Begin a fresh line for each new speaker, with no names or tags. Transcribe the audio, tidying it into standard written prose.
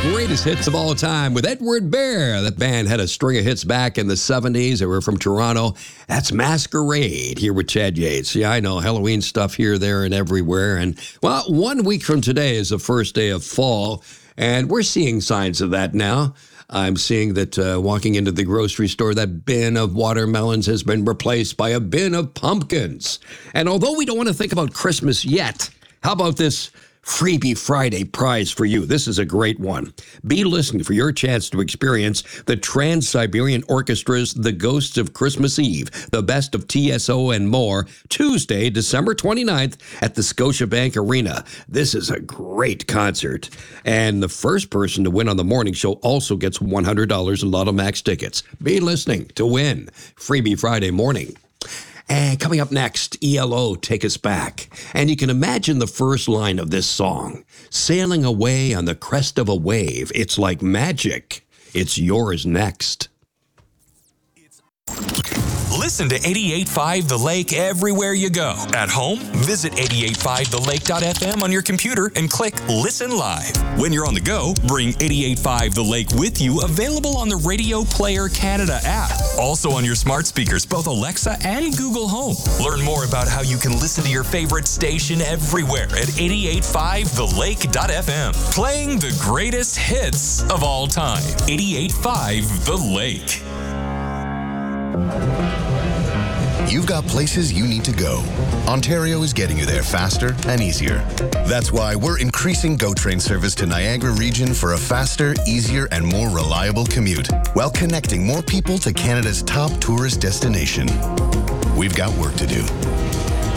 greatest hits of all time with Edward Bear. That band had a string of hits back in the 70s. They were from Toronto. That's Masquerade here with Chad Yates. Yeah, I know, Halloween stuff here, there, and everywhere. And, well, 1 week from today is the first day of fall, and we're seeing signs of that now. I'm seeing that walking into the grocery store, that bin of watermelons has been replaced by a bin of pumpkins. And although we don't want to think about Christmas yet, how about this Freebie Friday prize for you? This is a great one. Be listening for your chance to experience the Trans-Siberian Orchestra's The Ghosts of Christmas Eve, the best of TSO and more, Tuesday, December 29th at the Scotiabank Arena. This is a great concert. And the first person to win on the morning show also gets $100 in Lotto Max tickets. Be listening to win Freebie Friday morning. And coming up next, ELO, Take Us Back. And you can imagine the first line of this song. Sailing away on the crest of a wave. It's like magic. It's yours next.
Listen to 88.5 The Lake everywhere you go. At home, visit 88.5thelake.fm on your computer and click Listen Live. When you're on the go, bring 88.5 The Lake with you, available on the Radio Player Canada app. Also on your smart speakers, both Alexa and Google Home. Learn more about how you can listen to your favorite station everywhere at 88.5thelake.fm. Playing the greatest hits of all time. 88.5 The Lake.
You've got places you need to go. Ontario is getting you there faster and easier. That's why we're increasing GO Train service to Niagara region for a faster, easier, and more reliable commute, while connecting more people to Canada's top tourist destination. We've got work to do,